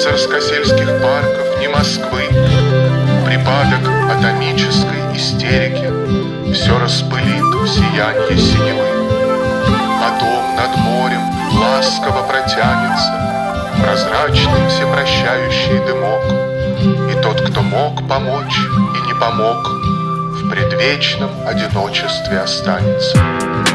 царскосельских парков, ни Москвы. Припадок атомической истерики все распылит в сиянье синевы. Потом над морем ласково протянется прозрачный всепрощающий дымок, и тот, кто мог помочь и не помог, в предвечном одиночестве останется.